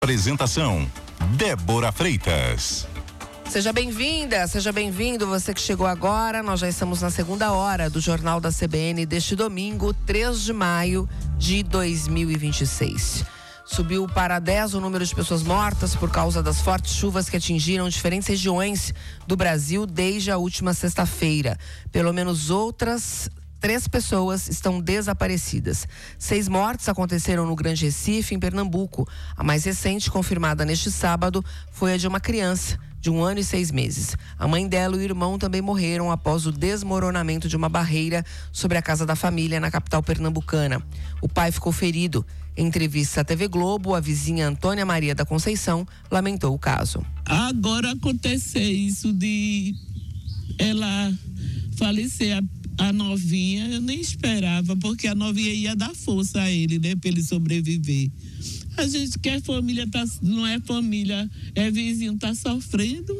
Apresentação: Débora Freitas. Seja bem-vinda, seja bem-vindo você que chegou agora. Nós já estamos na segunda hora do Jornal da CBN deste domingo, 3 de maio de 2026. Subiu para 10 o número de pessoas mortas por causa das fortes chuvas que atingiram diferentes regiões do Brasil desde a última sexta-feira. Pelo menos outras 3 pessoas estão desaparecidas. 6 mortes aconteceram no Grande Recife, em Pernambuco. A mais recente, confirmada neste sábado, foi a de uma criança de 1 ano e 6 meses. A mãe dela e o irmão também morreram após o desmoronamento de uma barreira sobre a casa da família na capital pernambucana. O pai ficou ferido. Em entrevista à TV Globo, a vizinha Antônia Maria da Conceição lamentou o caso. Agora acontecer isso de ela falecer, a novinha, eu nem esperava, porque a novinha ia dar força a ele, né, para ele sobreviver. A gente que é família, não é família, é vizinho, tá sofrendo.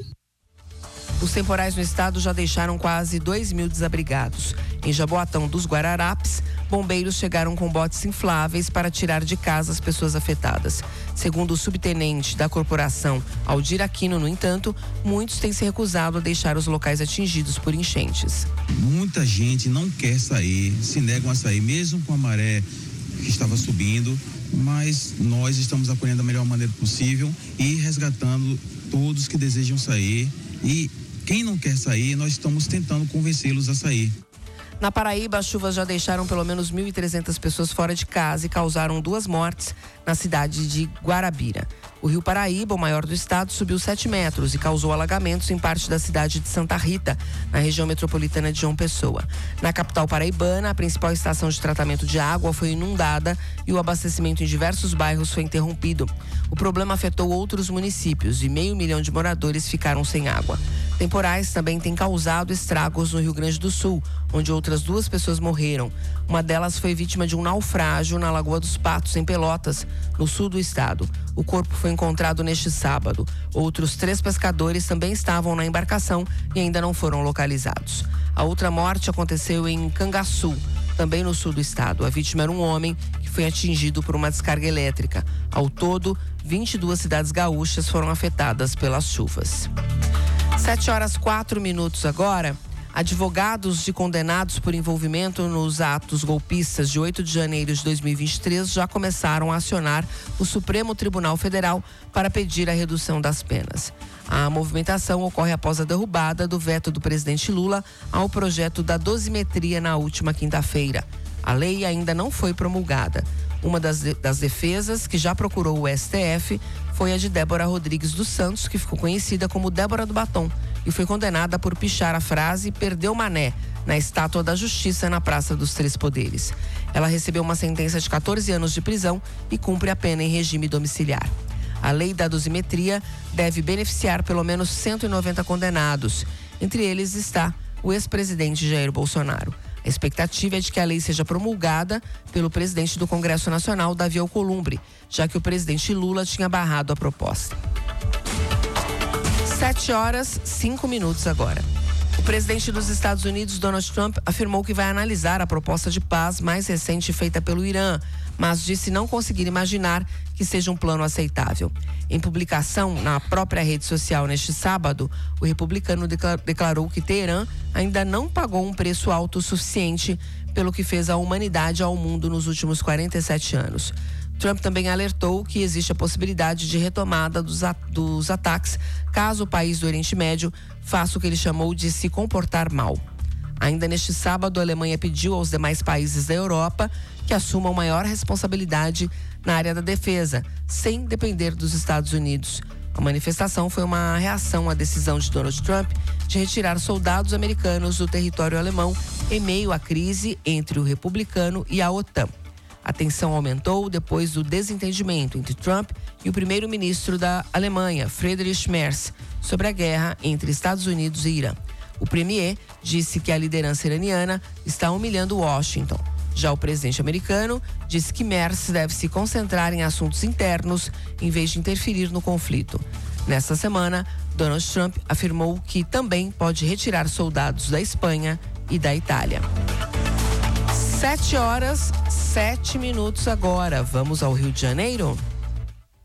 Os temporais no estado já deixaram quase 2.000 desabrigados. Em Jaboatão dos Guararapes, bombeiros chegaram com botes infláveis para tirar de casa as pessoas afetadas. Segundo o subtenente da corporação, Aldir Aquino, no entanto, muitos têm se recusado a deixar os locais atingidos por enchentes. Muita gente não quer sair, se negam a sair, mesmo com a maré que estava subindo, mas nós estamos apoiando da melhor maneira possível e resgatando todos que desejam sair. E quem não quer sair, nós estamos tentando convencê-los a sair. Na Paraíba, as chuvas já deixaram pelo menos 1.300 pessoas fora de casa e causaram 2 mortes na cidade de Guarabira. O rio Paraíba, o maior do estado, subiu 7 metros e causou alagamentos em parte da cidade de Santa Rita, na região metropolitana de João Pessoa. Na capital paraibana, a principal estação de tratamento de água foi inundada e o abastecimento em diversos bairros foi interrompido. O problema afetou outros municípios e 500 mil de moradores ficaram sem água. Temporais também têm causado estragos no Rio Grande do Sul, onde outras 2 pessoas morreram. Uma delas foi vítima de um naufrágio na Lagoa dos Patos, em Pelotas, no sul do estado. O corpo foi encontrado neste sábado. Outros 3 pescadores também estavam na embarcação e ainda não foram localizados. A outra morte aconteceu em Cangaçu, também no sul do estado. A vítima era um homem que foi atingido por uma descarga elétrica. Ao todo, 22 cidades gaúchas foram afetadas pelas chuvas. 7h04 agora. Advogados de condenados por envolvimento nos atos golpistas de 8 de janeiro de 2023 já começaram a acionar o Supremo Tribunal Federal para pedir a redução das penas. A movimentação ocorre após a derrubada do veto do presidente Lula ao projeto da dosimetria na última quinta-feira. A lei ainda não foi promulgada. Uma das defesas que já procurou o STF foi a de Débora Rodrigues dos Santos, que ficou conhecida como Débora do Batom, e foi condenada por pichar a frase "Perdeu Mané" na estátua da Justiça na Praça dos Três Poderes. Ela recebeu uma sentença de 14 anos de prisão e cumpre a pena em regime domiciliar. A lei da dosimetria deve beneficiar pelo menos 190 condenados. Entre eles está o ex-presidente Jair Bolsonaro. A expectativa é de que a lei seja promulgada pelo presidente do Congresso Nacional, Davi Alcolumbre, já que o presidente Lula tinha barrado a proposta. 7h05 agora. O presidente dos Estados Unidos, Donald Trump, afirmou que vai analisar a proposta de paz mais recente feita pelo Irã, mas disse não conseguir imaginar que seja um plano aceitável. Em publicação na própria rede social neste sábado, o republicano declarou que Teherã ainda não pagou um preço alto o suficiente pelo que fez a humanidade ao mundo nos últimos 47 anos. Trump também alertou que existe a possibilidade de retomada dos ataques caso o país do Oriente Médio faça o que ele chamou de se comportar mal. Ainda neste sábado, a Alemanha pediu aos demais países da Europa que assumam maior responsabilidade na área da defesa, sem depender dos Estados Unidos. A manifestação foi uma reação à decisão de Donald Trump de retirar soldados americanos do território alemão em meio à crise entre o republicano e a OTAN. A tensão aumentou depois do desentendimento entre Trump e o primeiro-ministro da Alemanha, Friedrich Merz, sobre a guerra entre Estados Unidos e Irã. O premier disse que a liderança iraniana está humilhando Washington. Já o presidente americano disse que Merz deve se concentrar em assuntos internos em vez de interferir no conflito. Nesta semana, Donald Trump afirmou que também pode retirar soldados da Espanha e da Itália. 7h07 agora. Vamos ao Rio de Janeiro?